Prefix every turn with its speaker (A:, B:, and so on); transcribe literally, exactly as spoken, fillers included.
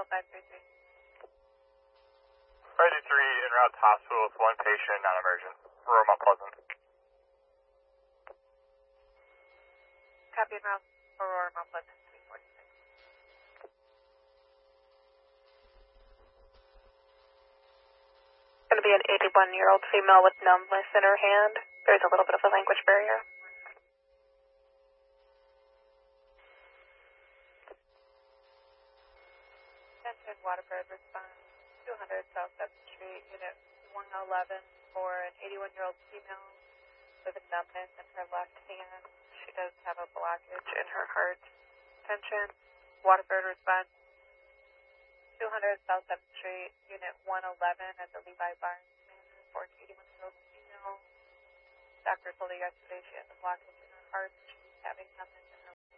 A: five three three.
B: five two three, en route to hospital with one patient, non-emergent. Aurora Mount Pleasant.
A: Copy en route, Aurora Mount Pleasant, three forty-six.
C: Going to be an eighty-one-year-old female with numbness in her hand. There's a little bit of a language barrier.
A: Attention, Waterford response, two hundred South seventh Street, Unit one eleven, for an eighty-one-year-old female with a numbness in her left hand. She does have a blockage in her heart. Attention, Waterford response, two hundred South seventh Street, Unit one eleven at the Levi Barnes Manor for an eighty-one-year-old female. Doctor told her yesterday she has a blockage in her heart. She's having numbness in her